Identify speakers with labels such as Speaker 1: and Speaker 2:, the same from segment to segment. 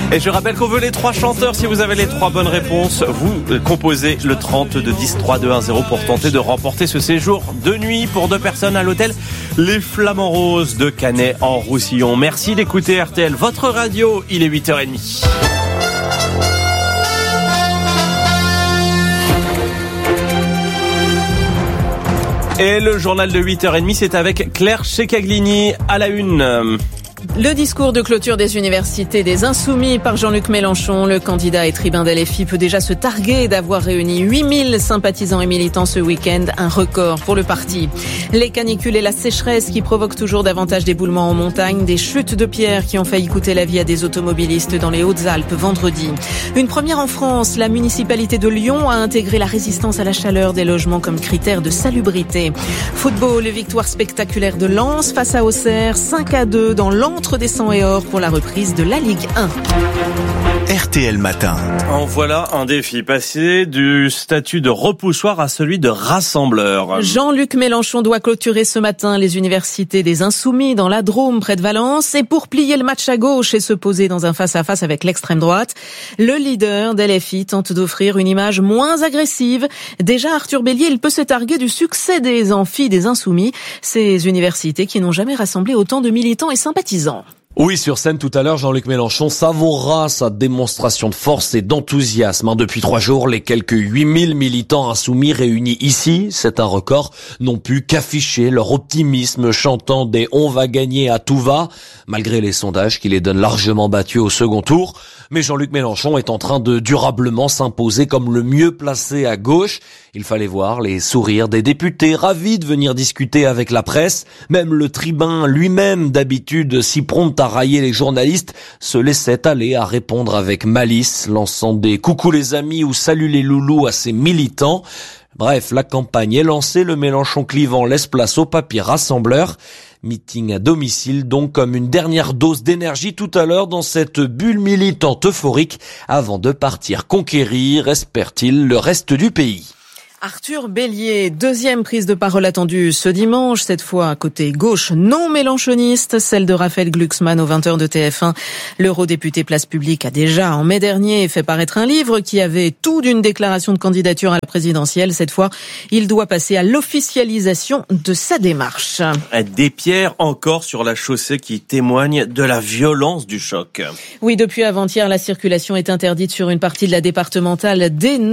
Speaker 1: Et je rappelle qu'on veut les 3 chanteurs. Si vous avez les 3 bonnes réponses, vous composez le 32 10 3 2 1 0 pour tenter de remporter ce séjour de nuit pour 2 personnes à l'hôtel Les Flamants Roses de Canet en Roussillon. Merci d'écouter RTL, votre radio. Il est 8h30. Et le journal de 8h30, c'est avec Claire Checaglini à la une.
Speaker 2: Le discours de clôture des universités des Insoumis par Jean-Luc Mélenchon. Le candidat et tribun d'LFI peut déjà se targuer d'avoir réuni 8000 sympathisants et militants ce week-end, un record pour le parti. Les canicules et la sécheresse qui provoquent toujours davantage d'éboulements en montagne, des chutes de pierres qui ont failli coûter la vie à des automobilistes dans les Hautes-Alpes vendredi. Une première en France, la municipalité de Lyon a intégré la résistance à la chaleur des logements comme critère de salubrité. Football, victoire spectaculaire de Lens face à Auxerre, 5-2 dans l'antre des 100 et or pour la reprise de la Ligue 1.
Speaker 3: RTL Matin.
Speaker 1: En voilà un défi, passé du statut de repoussoir à celui de rassembleur.
Speaker 2: Jean-Luc Mélenchon doit clôturer ce matin les universités des Insoumis dans la Drôme près de Valence. Et pour plier le match à gauche et se poser dans un face-à-face avec l'extrême droite, le leader d'LFI tente d'offrir une image moins agressive. Déjà Arthur Bélier, il peut se targuer du succès des amphis des Insoumis, ces universités qui n'ont jamais rassemblé autant de militants et sympathisants.
Speaker 4: Oui, sur scène tout à l'heure, Jean-Luc Mélenchon savourera sa démonstration de force et d'enthousiasme. Depuis 3 jours, les quelques 8000 militants insoumis réunis ici, c'est un record, n'ont pu qu'afficher leur optimisme, chantant des « on va gagner à tout va », malgré les sondages qui les donnent largement battus au second tour. Mais Jean-Luc Mélenchon est en train de durablement s'imposer comme le mieux placé à gauche. Il fallait voir les sourires des députés ravis de venir discuter avec la presse. Même le tribun lui-même, d'habitude si prompt à railler les journalistes, se laissait aller à répondre avec malice, lançant des « coucou les amis » ou « salut les loulous » à ses militants. Bref, la campagne est lancée, le Mélenchon clivant laisse place au papier rassembleur. Meeting à domicile, donc comme une dernière dose d'énergie tout à l'heure dans cette bulle militante euphorique avant de partir conquérir, espère-t-il, le reste du pays.
Speaker 2: Arthur Bélier, deuxième prise de parole attendue ce dimanche, cette fois côté gauche non mélenchoniste, celle de Raphaël Glucksmann aux 20h de TF1. L'eurodéputé Place Publique a déjà, en mai dernier, fait paraître un livre qui avait tout d'une déclaration de candidature à la présidentielle. Cette fois, il doit passer à l'officialisation de sa démarche.
Speaker 1: Des pierres encore sur la chaussée qui témoignent de la violence du choc.
Speaker 2: Oui, depuis avant-hier, la circulation est interdite sur une partie de la départementale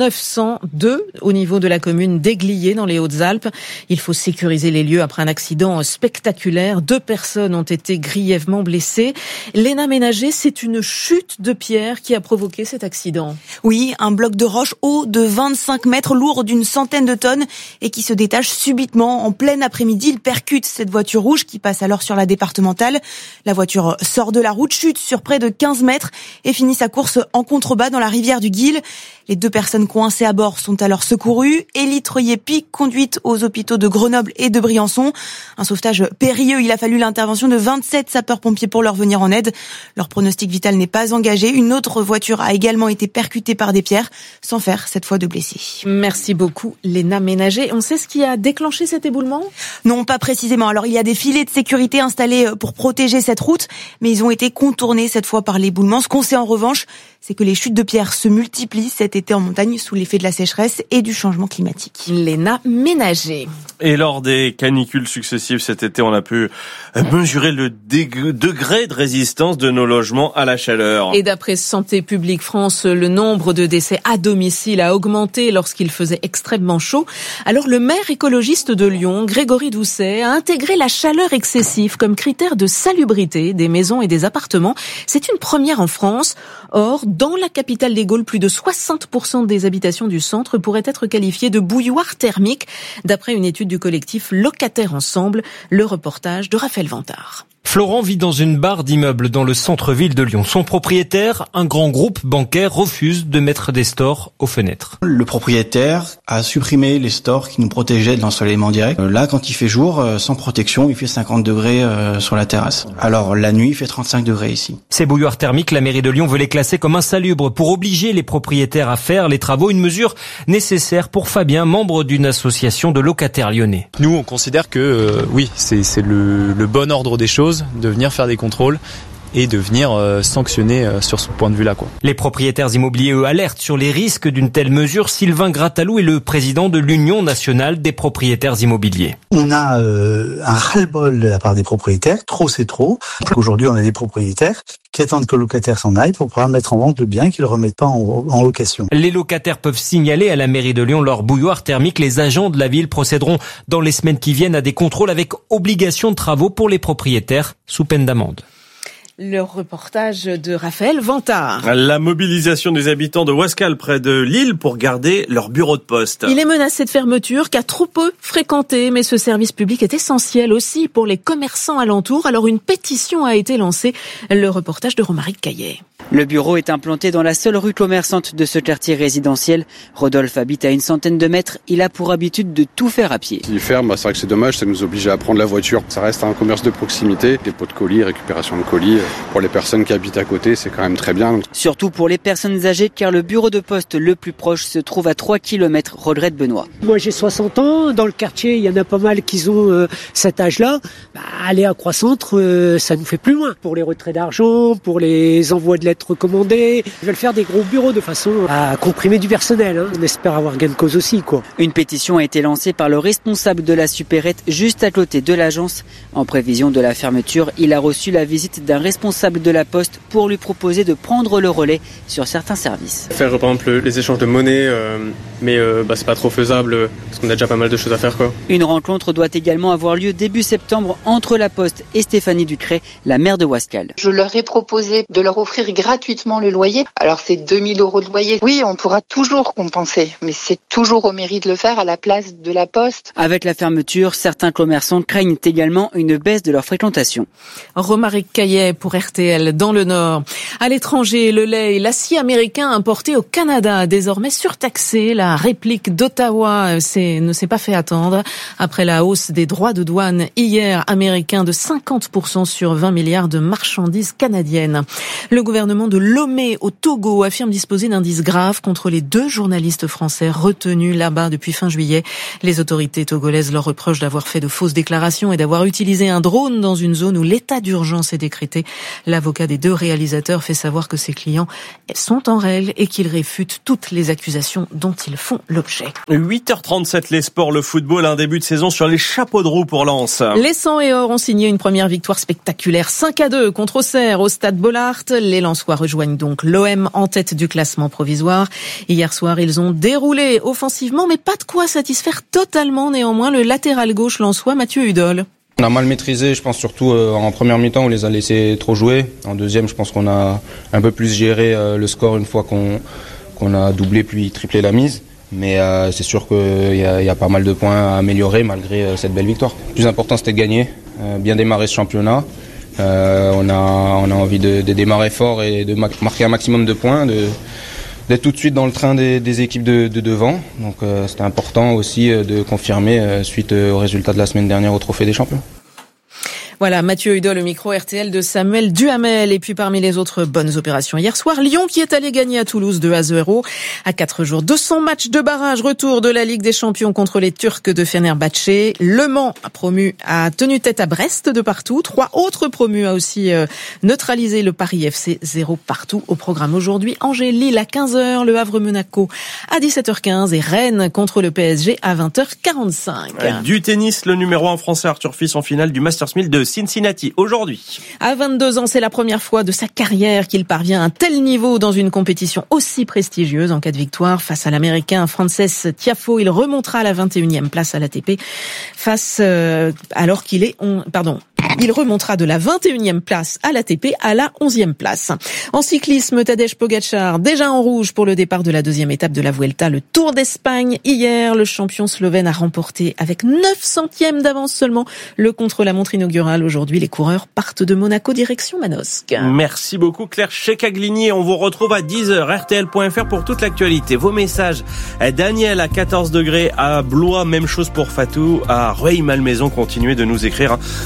Speaker 2: D902 au niveau de la commune d'Aiglier dans les Hautes-Alpes. Il faut sécuriser les lieux après un accident spectaculaire. 2 personnes ont été grièvement blessées. Léna Ménager, c'est une chute de pierre qui a provoqué cet accident.
Speaker 5: Oui, un bloc de roche haut de 25 mètres, lourd d'une centaine de tonnes et qui se détache subitement en plein après-midi. Il percute cette voiture rouge qui passe alors sur la départementale. La voiture sort de la route, chute sur près de 15 mètres et finit sa course en contrebas dans la rivière du Guil. Les 2 personnes coincées à bord sont alors secourues. Élie Troyer-Pic, conduite aux hôpitaux de Grenoble et de Briançon. Un sauvetage périlleux. Il a fallu l'intervention de 27 sapeurs-pompiers pour leur venir en aide. Leur pronostic vital n'est pas engagé. Une autre voiture a également été percutée par des pierres, sans faire cette fois de blessés.
Speaker 2: Merci beaucoup, Léna Ménager. On sait ce qui a déclenché cet éboulement ?
Speaker 5: Non, pas précisément. Alors, il y a des filets de sécurité installés pour protéger cette route, mais ils ont été contournés cette fois par l'éboulement. Ce qu'on sait en revanche, c'est que les chutes de pierres se multiplient cet été en montagne sous l'effet de la sécheresse et du changement climatique.
Speaker 2: Léna Ménager.
Speaker 1: Et lors des canicules successives cet été, on a pu mesurer le degré de résistance de nos logements à la chaleur.
Speaker 2: Et d'après Santé publique France, le nombre de décès à domicile a augmenté lorsqu'il faisait extrêmement chaud. Alors le maire écologiste de Lyon, Grégory Doucet, a intégré la chaleur excessive comme critère de salubrité des maisons et des appartements. C'est une première en France. Or, dans la capitale des Gaules, plus de 60% des habitations du centre pourraient être qualifiées de bouilloire thermique, d'après une étude du collectif Locataires Ensemble. Le reportage de Raphaël Vantard.
Speaker 6: Florent vit dans une barre d'immeubles dans le centre-ville de Lyon. Son propriétaire, un grand groupe bancaire, refuse de mettre des stores aux fenêtres.
Speaker 7: Le propriétaire a supprimé les stores qui nous protégeaient de l'ensoleillement direct. Là, quand il fait jour, sans protection, il fait 50 degrés sur la terrasse. Alors, la nuit, il fait 35 degrés ici.
Speaker 6: Ces bouilloires thermiques, la mairie de Lyon veut les classer comme insalubres pour obliger les propriétaires à faire les travaux. Une mesure nécessaire pour Fabien, membre d'une association de locataires lyonnais.
Speaker 8: Nous, on considère que oui, c'est le bon ordre des choses de venir faire des contrôles et de venir sanctionner sur ce point de vue-là, quoi.
Speaker 6: Les propriétaires immobiliers, eux, alertent sur les risques d'une telle mesure. Sylvain Grattalou est le président de l'Union nationale des propriétaires immobiliers.
Speaker 9: On a un ras-le-bol de la part des propriétaires, trop c'est trop. Aujourd'hui, on a des propriétaires qui attendent que le locataire s'en aille pour pouvoir mettre en vente le bien et qu'ils ne le remettent pas en location.
Speaker 6: Les locataires peuvent signaler à la mairie de Lyon leur bouilloire thermique. Les agents de la ville procéderont dans les semaines qui viennent à des contrôles avec obligation de travaux pour les propriétaires sous peine d'amende.
Speaker 2: Le reportage de Raphaël Vantard.
Speaker 1: La mobilisation des habitants de Wascal près de Lille pour garder leur bureau de poste.
Speaker 2: Il est menacé de fermeture car trop peu fréquenté, mais ce service public est essentiel aussi pour les commerçants alentours. Alors une pétition a été lancée. Le reportage de Romaric Caillet.
Speaker 10: Le bureau est implanté dans la seule rue commerçante de ce quartier résidentiel. Rodolphe habite à une centaine de mètres. Il a pour habitude de tout faire à pied.
Speaker 11: S'il ferme, c'est vrai que c'est dommage, ça nous oblige à prendre la voiture. Ça reste un commerce de proximité, dépôt de colis, récupération de colis. Pour les personnes qui habitent à côté, c'est quand même très bien.
Speaker 10: Surtout pour les personnes âgées, car le bureau de poste le plus proche se trouve à 3 km, regrette Benoît.
Speaker 12: Moi j'ai 60 ans, dans le quartier il y en a pas mal qui ont cet âge-là. Aller à Croix-Centre, ça nous fait plus loin. Pour les retraits d'argent, pour les envois de lettres recommandées. Ils veulent faire des gros bureaux de façon à comprimer du personnel. On espère avoir gain de cause aussi, quoi.
Speaker 10: Une pétition a été lancée par le responsable de la supérette juste à côté de l'agence. En prévision de la fermeture, il a reçu la visite d'un responsable de la Poste pour lui proposer de prendre le relais sur certains services.
Speaker 13: Faire par exemple les échanges de monnaie, mais c'est pas trop faisable parce qu'on a déjà pas mal de choses à faire, quoi.
Speaker 10: Une rencontre doit également avoir lieu début septembre entre la Poste et Stéphanie Ducret, la maire de Wascal.
Speaker 14: Je leur ai proposé de leur offrir gratuitement le loyer. Alors c'est 2000 € de loyer. Oui, on pourra toujours compenser, mais c'est toujours au mairie de le faire à la place de la Poste.
Speaker 10: Avec la fermeture, certains commerçants craignent également une baisse de leur fréquentation.
Speaker 2: Romaric Caillet pour RTL dans le Nord. À l'étranger, le lait et l'acier américain importé au Canada, désormais surtaxé. La réplique d'Ottawa ne s'est pas fait attendre. Après la hausse des droits de douane hier américain de 50% sur 20 milliards de marchandises canadiennes. Le gouvernement de Lomé au Togo affirme disposer d'indices graves contre les 2 journalistes français retenus là-bas depuis fin juillet. Les autorités togolaises leur reprochent d'avoir fait de fausses déclarations et d'avoir utilisé un drone dans une zone où l'état d'urgence est décrété. L'avocat des 2 réalisateurs fait savoir que ses clients sont en règle et qu'ils réfutent toutes les accusations dont ils font l'objet.
Speaker 1: 8h37, les sports, le football, un début de saison sur les chapeaux de roue pour Lens.
Speaker 2: Les 100 et or ont signé une première victoire spectaculaire 5-2 contre Auxerre au stade Bollaert. Les Lensois rejoignent donc l'OM en tête du classement provisoire. Hier soir, ils ont déroulé offensivement, mais pas de quoi satisfaire totalement néanmoins le latéral gauche lensois Mathieu Hudol.
Speaker 15: On a mal maîtrisé, je pense surtout en première mi-temps, on les a laissés trop jouer. En deuxième, je pense qu'on a un peu plus géré le score une fois qu'on a doublé puis triplé la mise. Mais c'est sûr qu'il y a pas mal de points à améliorer malgré cette belle victoire. Le plus important, c'était de gagner, bien démarrer ce championnat. On a envie de démarrer fort et de marquer un maximum de points, d'être tout de suite dans le train des équipes de devant. Donc c'était important aussi de confirmer suite au résultat de la semaine dernière au Trophée des Champions.
Speaker 2: Voilà, Mathieu Hudol, le micro RTL de Samuel Duhamel. Et puis parmi les autres bonnes opérations hier soir, Lyon qui est allé gagner à Toulouse 2-0 à 4 jours de son match de barrage retour de la Ligue des Champions contre les Turcs de Fenerbahçe. Le Mans a tenu tête à Brest de partout. 3 autres promus a aussi neutralisé le Paris FC 0 partout. Au programme aujourd'hui, Angers-Lille à 15h, Le Havre-Monaco à 17h15 et Rennes contre le PSG à 20h45.
Speaker 1: Du tennis, le numéro 1 français Arthur Fils en finale du Masters 1000 de Cincinnati aujourd'hui.
Speaker 2: À 22 ans, c'est la première fois de sa carrière qu'il parvient à un tel niveau dans une compétition aussi prestigieuse. En cas de victoire face à l'Américain Frances Tiafoe, il remontera à la 21e place à l'ATP il remontera de la 21e place à l'ATP à la 11e place. En cyclisme, Tadej Pogačar, déjà en rouge pour le départ de la 2e étape de la Vuelta, le Tour d'Espagne. Hier, le champion slovène a remporté avec 9 centièmes d'avance seulement le contre-la-montre inaugural. Aujourd'hui, les coureurs partent de Monaco direction Manosque.
Speaker 1: Merci beaucoup Claire Checaglini. On vous retrouve à 10h, rtl.fr pour toute l'actualité. Vos messages. Daniel à 14 degrés à Blois, même chose pour Fatou. À Rueil-Malmaison, continuez de nous écrire. 74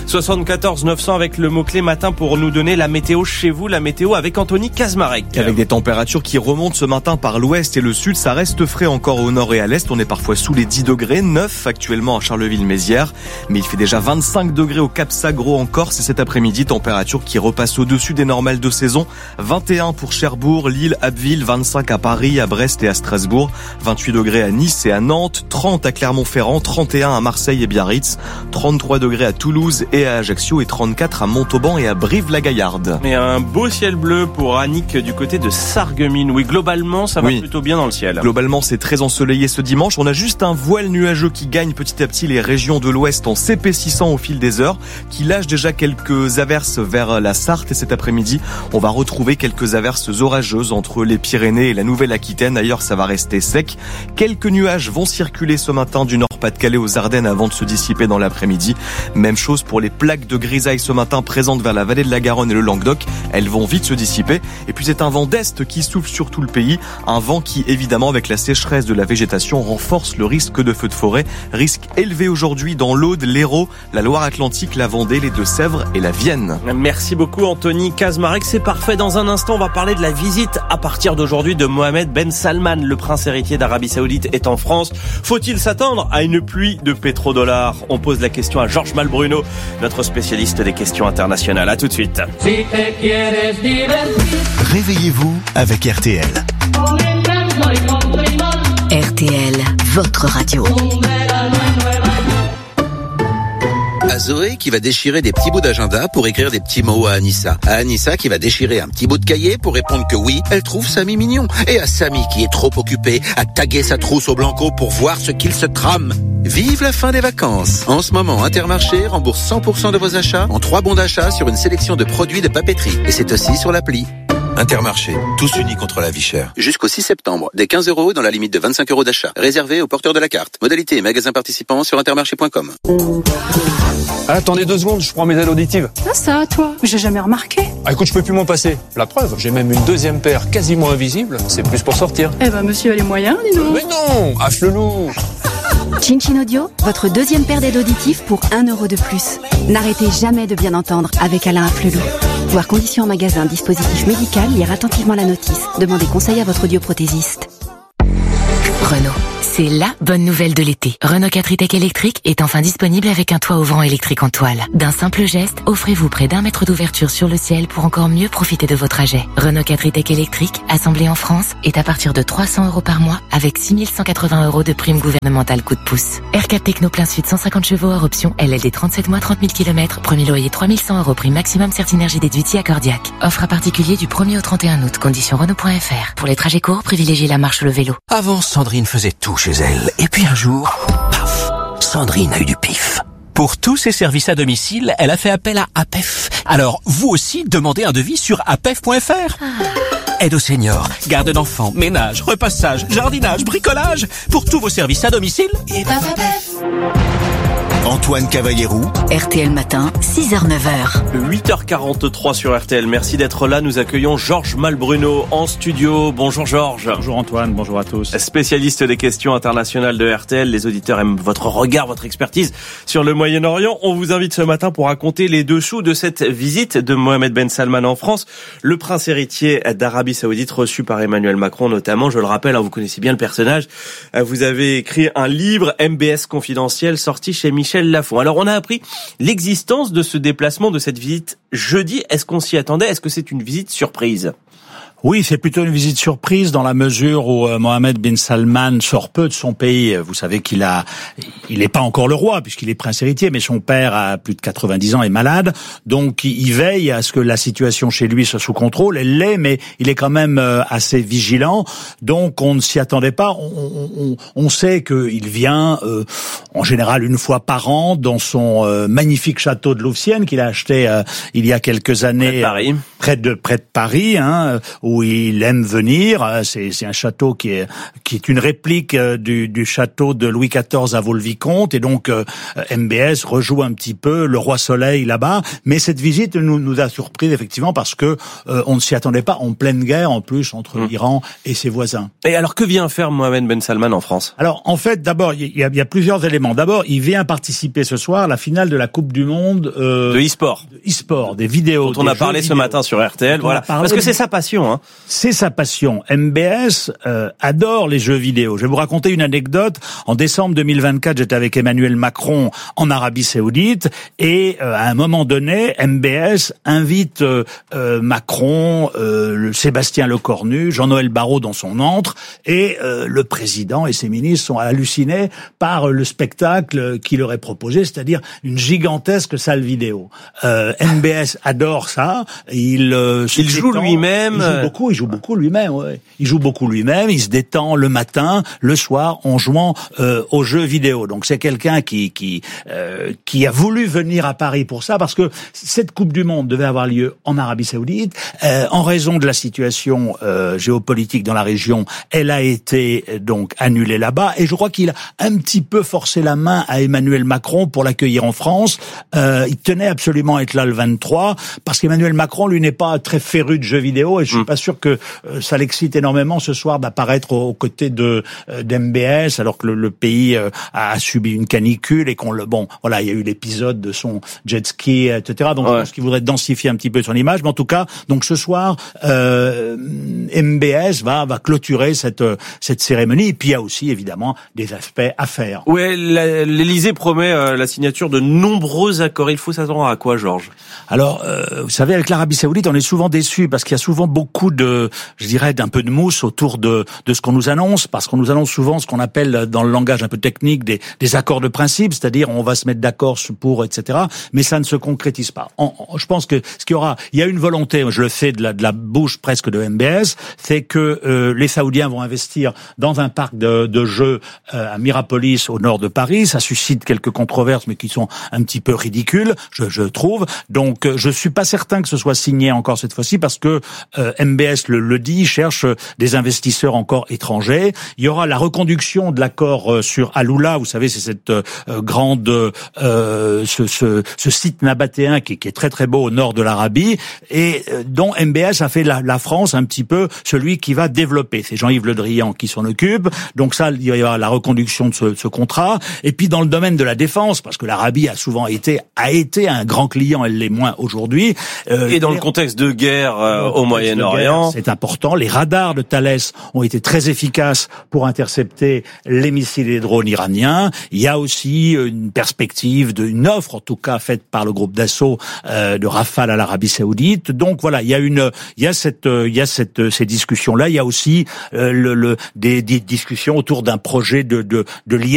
Speaker 1: 74 900 avec le mot-clé matin pour nous donner la météo chez vous. La météo avec Anthony Kazmarek.
Speaker 16: Avec des températures qui remontent ce matin par l'ouest et le sud, ça reste frais encore au nord et à l'est. On est parfois sous les 10 degrés, 9 actuellement à Charleville-Mézières. Mais il fait déjà 25 degrés au Cap Sagro en Corse et cet après-midi, température qui repasse au-dessus des normales de saison. 21 pour Cherbourg, Lille, Abbeville, 25 à Paris, à Brest et à Strasbourg, 28 degrés à Nice et à Nantes, 30 à Clermont-Ferrand, 31 à Marseille et Biarritz, 33 degrés à Toulouse et à Ajaccio et 34 à Montauban et à Brive-la-Gaillarde.
Speaker 1: Et un beau ciel bleu pour Annick du côté de Sarreguemines. Oui, globalement, ça va plutôt bien dans le ciel.
Speaker 16: Globalement, c'est très ensoleillé ce dimanche. On a juste un voile nuageux qui gagne petit à petit les régions de l'ouest en s'épaississant au fil des heures, qui lâche déjà quelques averses vers la Sarthe et cet après-midi, on va retrouver quelques averses orageuses entre les Pyrénées et la Nouvelle-Aquitaine. Ailleurs, ça va rester sec. Quelques nuages vont circuler ce matin du Nord-Pas-de-Calais aux Ardennes avant de se dissiper dans l'après-midi. Même chose pour les plaques de grisaille ce matin présentes vers la vallée de la Garonne et le Languedoc. Elles vont vite se dissiper. Et puis c'est un vent d'est qui souffle sur tout le pays. Un vent qui, évidemment, avec la sécheresse de la végétation, renforce le risque de feux de forêt. Risque élevé aujourd'hui dans l'Aude, l'Hérault, la Loire-Atlantique, la Vendée, les Deux-Sèvres et la Vienne.
Speaker 1: Merci beaucoup Anthony Kazmarek. C'est parfait. Dans un instant, on va parler de la visite à partir d'aujourd'hui de Mohamed Ben Salman. Le prince héritier d'Arabie Saoudite est en France. Faut-il s'attendre à une pluie de pétrodollars? On pose la question à Georges Malbruno, notre spécialiste des questions internationales. À tout de suite.
Speaker 3: Réveillez-vous avec RTL.
Speaker 17: RTL, votre radio.
Speaker 18: À Zoé qui va déchirer des petits bouts d'agenda pour écrire des petits mots à Anissa. À Anissa qui va déchirer un petit bout de cahier pour répondre que oui, elle trouve Samy mignon. Et à Samy qui est trop occupé à taguer sa trousse au Blanco pour voir ce qu'il se trame. Vive la fin des vacances. En ce moment, Intermarché rembourse 100% de vos achats en 3 bons d'achat sur une sélection de produits de papeterie. Et c'est aussi sur l'appli.
Speaker 19: Intermarché, tous unis contre la vie chère.
Speaker 18: Jusqu'au 6 septembre, des 15 € dans la limite de 25 € d'achat. Réservé aux porteurs de la carte. Modalité et magasins participants sur intermarché.com.
Speaker 20: Attendez 2 secondes, je prends mes aides auditives.
Speaker 21: Ça, toi, j'ai jamais remarqué.
Speaker 20: Ah, écoute, je peux plus m'en passer. La preuve, j'ai même une deuxième paire quasiment invisible. C'est plus pour sortir.
Speaker 21: Eh ben, monsieur a les moyens, dis donc.
Speaker 20: Mais non, affle-loup.
Speaker 17: Chin Audio, votre deuxième paire d'aides auditives pour 1 € de plus. N'arrêtez jamais de bien entendre avec Alain Afflelou. Voir conditions en magasin, dispositif médical, lire attentivement la notice. Demandez conseil à votre audioprothésiste. Renault, c'est la bonne nouvelle de l'été. Renault 4 e-Tech électrique est enfin disponible avec un toit ouvrant électrique en toile. D'un simple geste, offrez-vous près d'1 mètre d'ouverture sur le ciel pour encore mieux profiter de vos trajets. Renault 4 e-Tech électrique, assemblé en France, est à partir de 300 € par mois avec 6 180 € de prime gouvernementale coup de pouce. R4 Techno plein sud 150 chevaux hors option, LLD 37 mois 30 000 km, premier loyer 3100 €, prime maximum Certinergie déduit à Cordiac. Offre à particulier du 1er au 31 août, conditions Renault.fr. Pour les trajets courts, privilégiez la marche ou le vélo.
Speaker 22: Avant, Sandrine faisait tout chez elle. Et puis un jour, paf, Sandrine a eu du pif. Pour tous ses services à domicile, elle a fait appel à APEF. Alors, vous aussi, demandez un devis sur apef.fr. Aide aux seniors, garde d'enfants, ménage, repassage, jardinage, bricolage. Pour tous vos services à domicile, et ben APEF.
Speaker 3: Antoine Cavallero.
Speaker 17: RTL Matin, 6h-9h.
Speaker 1: 8h43 sur RTL. Merci d'être là. Nous accueillons Georges Malbruno en studio. Bonjour Georges.
Speaker 23: Bonjour Antoine, bonjour à tous.
Speaker 1: Spécialiste des questions internationales de RTL. Les auditeurs aiment votre regard, votre expertise sur le Moyen-Orient. On vous invite ce matin pour raconter les dessous de cette visite de Mohamed Ben Salman en France. Le prince héritier d'Arabie Saoudite reçu par Emmanuel Macron notamment. Je le rappelle, vous connaissez bien le personnage. Vous avez écrit un livre, MBS confidentiel, sorti chez Michel Lafon. Alors on a appris l'existence de ce déplacement, de cette visite jeudi. Est-ce qu'on s'y attendait? Est-ce que c'est une visite surprise?
Speaker 23: Oui, c'est plutôt une visite surprise dans la mesure où Mohamed bin Salman sort peu de son pays. Vous savez qu'il n'est pas encore le roi puisqu'il est prince héritier, mais son père a plus de 90 ans, est malade. Donc il veille à ce que la situation chez lui soit sous contrôle. Elle l'est, mais il est quand même assez vigilant. Donc on ne s'y attendait pas. On sait qu'il vient en général une fois par an dans son magnifique château de Louvciennes qu'il a acheté il y a quelques années près de Paris, où il aime venir. C'est un château qui est une réplique du château de Louis XIV à Vaux-le-Vicomte, et donc MBS rejoue un petit peu le roi Soleil là-bas. Mais cette visite nous a surpris effectivement parce que on ne s'y attendait pas, en pleine guerre en plus entre l'Iran et ses voisins.
Speaker 1: Et alors que vient faire Mohammed Ben Salman en France?
Speaker 23: Alors en fait, d'abord il y a plusieurs éléments. D'abord, il vient participer ce soir à la finale de la Coupe du Monde
Speaker 1: de e-sport.
Speaker 23: Des vidéos.
Speaker 1: Dont on a parlé ce matin sur RTL. Voilà, parce que c'est sa passion.
Speaker 23: C'est sa passion. MBS adore les jeux vidéo. Je vais vous raconter une anecdote. En décembre 2024, j'étais avec Emmanuel Macron en Arabie Saoudite, et à un moment donné, MBS invite Macron, Sébastien Lecornu, Jean-Noël Barrot dans son antre, et le président et ses ministres sont hallucinés par le spectacle qu'il leur est proposé, c'est-à-dire une gigantesque salle vidéo. MBS adore ça. Il
Speaker 1: joue lui-même.
Speaker 23: Il joue beaucoup lui-même. Ouais. Il joue beaucoup lui-même. Il se détend le matin, le soir, en jouant aux jeux vidéo. Donc c'est quelqu'un qui a voulu venir à Paris pour ça, parce que cette Coupe du Monde devait avoir lieu en Arabie Saoudite. En raison de la situation géopolitique dans la région, elle a été donc annulée là-bas. Et je crois qu'il a un petit peu forcé la main à Emmanuel Macron pour l'accueillir en France. Il tenait absolument à être là le 23, parce qu'Emmanuel Macron, lui, n'est pas très féru de jeux vidéo, et je suis pas sûr que ça l'excite énormément ce soir d'apparaître aux côtés d'MBS, alors que le pays a subi une canicule et il y a eu l'épisode de son jet ski, etc. Donc je pense qu'il voudrait densifier un petit peu son image, mais en tout cas, donc ce soir, MBS va clôturer cette cérémonie. Et puis il y a aussi évidemment des aspects affaires.
Speaker 1: Ouais, l'Élysée promet la signature de nombreux accords. Il faut s'attendre à quoi, Georges?
Speaker 23: Alors, vous savez, avec l'Arabie Saoudite, on est souvent déçus parce qu'il y a souvent beaucoup d'un peu de mousse autour de ce qu'on nous annonce, parce qu'on nous annonce souvent ce qu'on appelle, dans le langage un peu technique, des accords de principe, c'est-à-dire on va se mettre d'accord pour, etc. Mais ça ne se concrétise pas. Je pense que il y a une volonté, je le fais de la bouche presque de MBS, c'est que les Saoudiens vont investir dans un parc de jeux à Mirapolis, au nord de Paris. Ça suscite quelques controverses, mais qui sont un petit peu ridicules, je trouve. Donc, je suis pas certain que ce soit signé encore cette fois-ci, parce que MBS le dit, cherche des investisseurs encore étrangers. Il y aura la reconduction de l'accord sur Alula. Vous savez, c'est cette grande ce site nabatéen qui est très très beau au nord de l'Arabie, et dont MBS a fait la France un petit peu celui qui va développer. C'est Jean-Yves Le Drian qui s'en occupe. Donc ça, il y aura la reconduction de ce contrat. Et puis dans le domaine de la défense, parce que l'Arabie a souvent été un grand client, elle l'est moins aujourd'hui.
Speaker 1: Et dans le contexte de guerre au Moyen-Orient,
Speaker 23: c'est important. Les radars de Thales ont été très efficaces pour intercepter les missiles et les drones iraniens. Il y a aussi une perspective une offre, en tout cas faite par le groupe d'assaut de Rafale à l'Arabie Saoudite. Donc voilà, il y a ces discussions-là. Il y a aussi des discussions autour d'un projet de lier